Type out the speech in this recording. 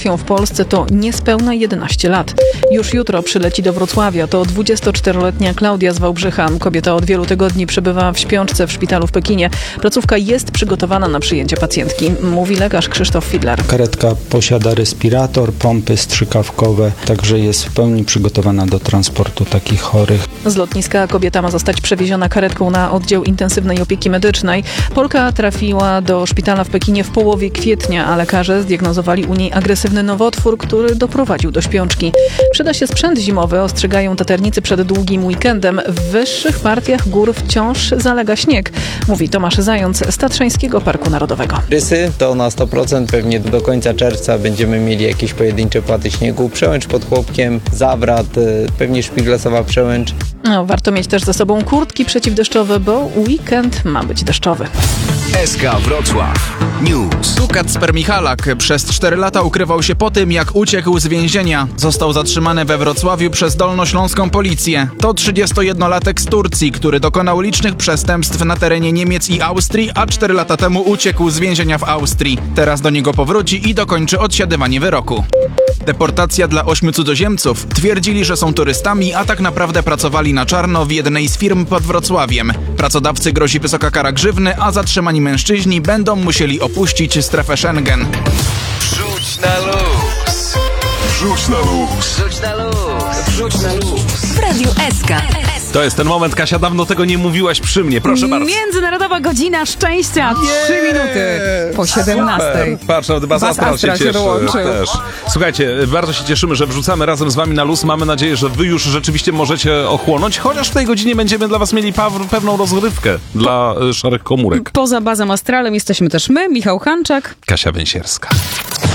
deportacją w Polsce to niespełna 11 lat. Już jutro przyleci do Wrocławia. To 24-letnia Klaudia z Wałbrzycha. Kobieta od wielu tygodni przebywa w śpiączce w szpitalu w Pekinie. Placówka jest przygotowana na przyjęcie pacjentki, mówi lekarz Krzysztof Fidler. Karetka posiada respirator, pompy strzykawkowe, także jest w pełni przygotowana do transportu takich chorych. Z lotniska kobieta ma zostać przewieziona karetką na oddział intensywnej opieki medycznej. Polka trafiła do szpitala w Pekinie w połowie kwietnia, a lekarze zdiagnozowali u niej agresywny nowotwór, który doprowadził do śpiączki. Przyda się sprzęt zimowy, ostrzegają taternicy przed długim weekendem. W wyższych partiach gór wciąż zalega śnieg, mówi Tomasz Zając z Tatrzańskiego Parku Narodowego. Rysy to na 100%, pewnie do końca czerwca będziemy mieli jakieś pojedyncze płaty śniegu, przełęcz pod Chłopkiem, Zawrat, pewnie Szpiglesowa przełęcz. Warto mieć też ze sobą kurtki przeciwdeszczowe, bo weekend ma być deszczowy. SK Wrocław News. Dukat Spermichalak przez 4 lata ukrywał się po tym, jak uciekł z więzienia. Został zatrzymany we Wrocławiu przez dolnośląską policję. To 31-latek z Turcji, który dokonał licznych przestępstw na terenie Niemiec i Austrii, a 4 lata temu uciekł z więzienia w Austrii. Teraz do niego powróci i dokończy odsiadywanie wyroku. Deportacja dla 8 cudzoziemców. Twierdzili, że są turystami, a tak naprawdę pracowali na czarno w jednej z firm pod Wrocławiem. Pracodawcy grozi wysoka kara grzywny, a zatrzymani mężczyźni będą musieli opuścić strefę Schengen. Wrzuć na luz. Wrzuć na luz. Wrzuć na luz. Wrzuć na luz. W Radiu SK. To jest ten moment, Kasia, dawno tego nie mówiłaś przy mnie, proszę bardzo. Międzynarodowa Godzina Szczęścia, 3 minuty po 17. Patrz, nawet Bas Astral się cieszy też. Słuchajcie, bardzo się cieszymy, że wrzucamy razem z wami na luz. Mamy nadzieję, że wy już rzeczywiście możecie ochłonąć, chociaż w tej godzinie będziemy dla was mieli pewną rozrywkę dla szarych komórek. Poza Bazem Astralem jesteśmy też my, Michał Hanczak, Kasia Węsierska.